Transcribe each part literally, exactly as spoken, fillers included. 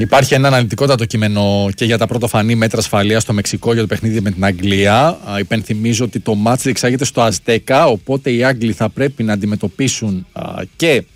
Υπάρχει ένα αναλυτικότατο κείμενο και για τα πρωτοφανή μέτρα ασφαλείας στο Μεξικό για το παιχνίδι με την Αγγλία. Υπενθυμίζω ότι το μάτς διεξάγεται στο Αζτέκα, οπότε οι Άγγλοι θα πρέπει να αντιμετωπίσουν και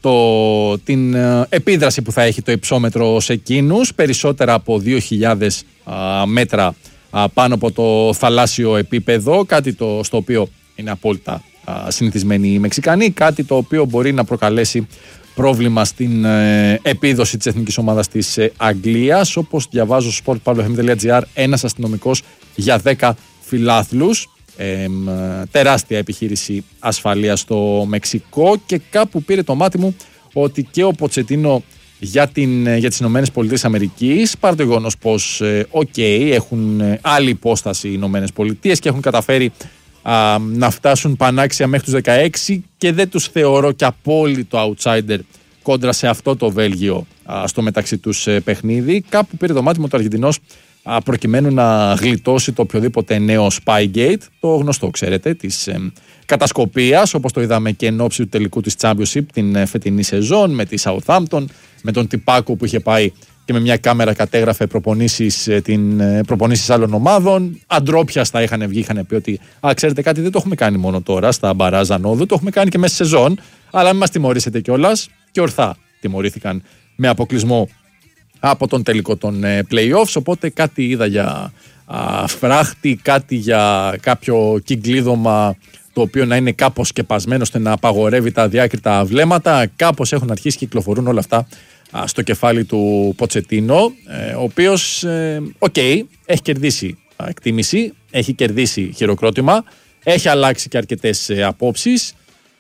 το, την επίδραση που θα έχει το υψόμετρο σε εκείνους, περισσότερα από δύο χιλιάδες μέτρα πάνω από το θαλάσσιο επίπεδο, κάτι το, στο οποίο είναι απόλυτα συνηθισμένοι οι Μεξικανοί, κάτι το οποίο μπορεί να προκαλέσει πρόβλημα στην ε, επίδοση της εθνικής ομάδας της ε, Αγγλίας. Όπως διαβάζω στο sport pavlo f m τελεία g r, ένας αστυνομικός για δέκα φιλάθλους. Ε, ε, τεράστια επιχείρηση ασφαλείας στο Μεξικό, και κάπου πήρε το μάτι μου ότι και ο Ποτσετίνο για, την, για τις Ηνωμένες Πολιτείες Αμερικής, παρά το γεγονός πως ε, okay, έχουν ε, άλλη υπόσταση οι Ηνωμένες Πολιτείες και έχουν καταφέρει Α, να φτάσουν πανάξια μέχρι τους δεκαέξι, και δεν τους θεωρώ και απόλυτο outsider κόντρα σε αυτό το Βέλγιο α, στο μεταξύ τους ε, παιχνίδι. Κάπου πήρε το μάτι μου το Αργεντινός α, προκειμένου να γλιτώσει το οποιοδήποτε νέο Spygate, το γνωστό ξέρετε, της ε, κατασκοπίας, όπως το είδαμε και εν ώψη του τελικού της Championship την ε, φετινή σεζόν, με τη Southampton, με τον Τιπάκο που είχε πάει και με μια κάμερα κατέγραφε προπονήσεις, την, προπονήσεις άλλων ομάδων. Αντρόπιαστα είχαν βγει, είχαν πει ότι α, ξέρετε κάτι, δεν το έχουμε κάνει μόνο τώρα στα μπαράζ ανόδου, το έχουμε κάνει και μέσα σεζόν, αλλά μην μας τιμωρήσετε κιόλας. Και ορθά τιμωρήθηκαν με αποκλεισμό από τον τελικό των play-offs. Οπότε κάτι είδα για α, φράχτη, κάτι για κάποιο κυκλίδωμα το οποίο να είναι κάπως σκεπασμένο ώστε να απαγορεύει τα διάκριτα βλέμματα. Κάπως έχουν αρχίσει και κυκλοφορούν όλα αυτά στο κεφάλι του Ποτσετίνο, ο οποίος, οκ, okay, έχει κερδίσει εκτίμηση, έχει κερδίσει χειροκρότημα, έχει αλλάξει και αρκετές απόψεις.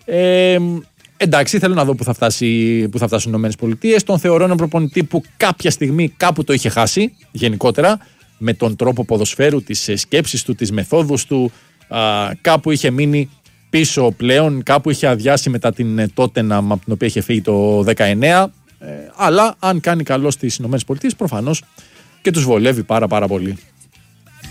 Ε, εντάξει, θέλω να δω που θα, φτάσει, που θα φτάσουν οι ΗΠΑ. Τον θεωρώ έναν προπονητή που κάποια στιγμή κάπου το είχε χάσει, γενικότερα, με τον τρόπο ποδοσφαίρου, τις σκέψεις του, τις μεθόδους του, α, κάπου είχε μείνει πίσω πλέον, κάπου είχε αδειάσει μετά την Tottenham από την οποία είχε φύγει το δεκαεννιά. Ε, αλλά αν κάνει καλό στις ΗΠΑ, προφανώς και τους βολεύει πάρα πάρα πολύ.